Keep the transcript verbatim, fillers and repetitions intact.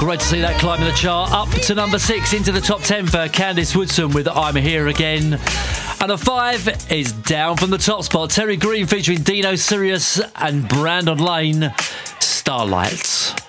Great to see that climbing the chart up to number six into the top ten for Candice Woodson with I'm Here Again. And a five is down from the top spot. Terry Green featuring Dino Sirius and Brandon Lane, Starlights.